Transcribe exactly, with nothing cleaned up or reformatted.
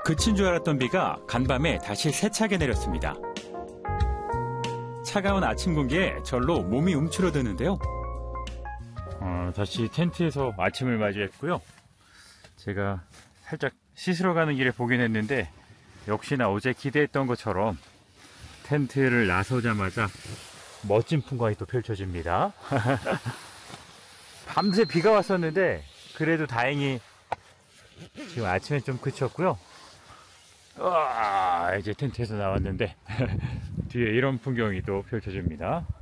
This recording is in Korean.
그친 줄 알았던 비가 간밤에 다시 세차게 내렸습니다. 차가운 아침 공기에 절로 몸이 움츠러드는데요. 어, 다시 텐트에서 아침을 맞이했고요. 제가 살짝 씻으러 가는 길에 보긴 했는데 역시나 어제 기대했던 것처럼 텐트를 나서자마자 멋진 풍광이 또 펼쳐집니다. 밤새 비가 왔었는데 그래도 다행히 지금 아침에 좀 그쳤고요. 와, 이제 텐트에서 나왔는데 뒤에 이런 풍경이 또 펼쳐집니다.